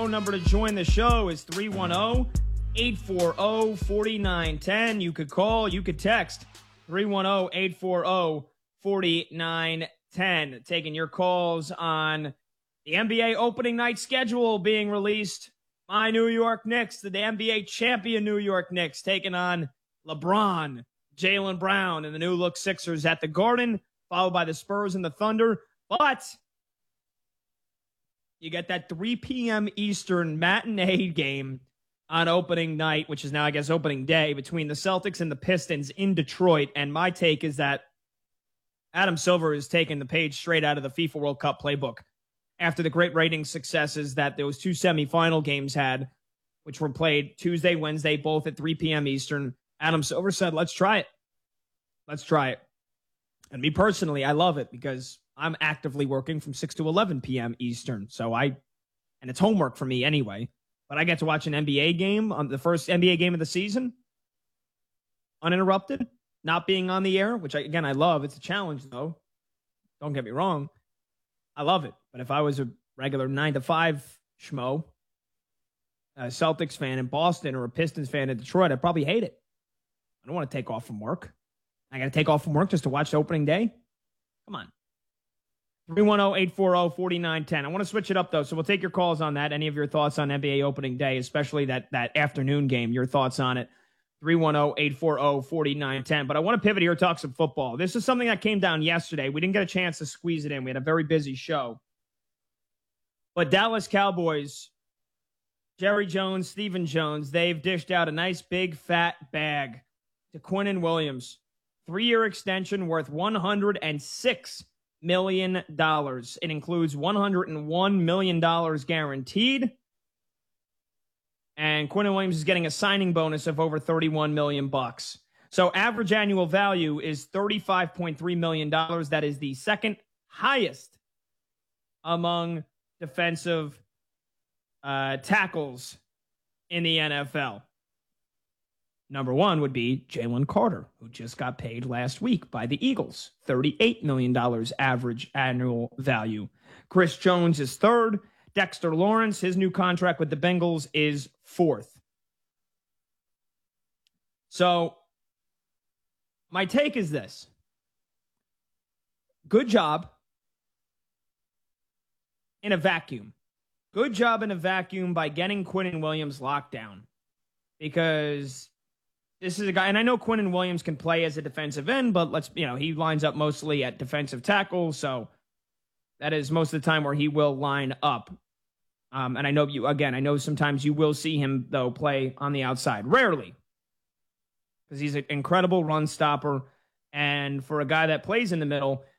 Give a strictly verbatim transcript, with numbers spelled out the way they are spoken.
phone number to join the show is three one zero, eight four zero, four nine one zero. You could call, you could text three one zero, eight four zero, four nine one zero. Taking your calls on the N B A opening night schedule being released. My New York Knicks, the N B A champion New York Knicks, taking on LeBron, Jaylen Brown, and the new look Sixers at the Garden, followed by the Spurs and the Thunder. But you get that three p.m. Eastern matinee game on opening night, which is now, I guess, opening day, between the Celtics and the Pistons in Detroit. And my take is that Adam Silver is taking the page straight out of the FIFA World Cup playbook after the great rating successes that those two semifinal games had, which were played Tuesday, Wednesday, both at three p.m. Eastern. Adam Silver said, let's try it. Let's try it. And me personally, I love it because I'm actively working from six to eleven p.m. Eastern. So I, and it's homework for me anyway, but I get to watch an N B A game on the first N B A game of the season, uninterrupted, not being on the air, which I, again, I love. It's a challenge though. Don't get me wrong. I love it. But if I was a regular nine to five schmo, a Celtics fan in Boston or a Pistons fan in Detroit, I'd probably hate it. I don't want to take off from work. I got to take off from work just to watch the opening day? Come on. three one zero, eight four zero, four nine one zero. I want to switch it up, though, so we'll take your calls on that. Any of your thoughts on N B A opening day, especially that, that afternoon game, your thoughts on it. three one zero, eight four zero, four nine one zero. But I want to pivot here, talk some football. This is something that came down yesterday. We didn't get a chance to squeeze it in. We had a very busy show. But Dallas Cowboys, Jerry Jones, Stephen Jones, they've dished out a nice big fat bag to Quinnen Williams. Three-year extension worth one hundred six million dollars. It includes one hundred one million dollars guaranteed. And Quinnen Williams is getting a signing bonus of over thirty-one million bucks. So average annual value is thirty-five point three million dollars. That is the second highest among defensive uh, tackles in the N F L. Number one would be Jalen Carter, who just got paid last week by the Eagles. thirty-eight million dollars average annual value. Chris Jones is third. Dexter Lawrence, his new contract with the Bengals, is fourth. So my take is this. Good job in a vacuum. Good job in a vacuum by getting Quinnen Williams locked down. Because this is a guy, and I know Quinnen Williams can play as a defensive end, but let's, you know, he lines up mostly at defensive tackle, so that is most of the time where he will line up. Um, and I know you, again, I know sometimes you will see him, though, play on the outside. Rarely. Because he's an incredible run stopper. And for a guy that plays in the middle,